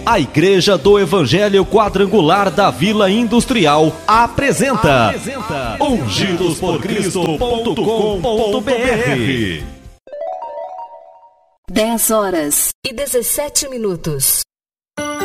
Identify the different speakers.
Speaker 1: A Igreja do Evangelho Quadrangular da Vila Industrial apresenta ungidosporcristo.com.br.
Speaker 2: 10 horas e 17 minutos.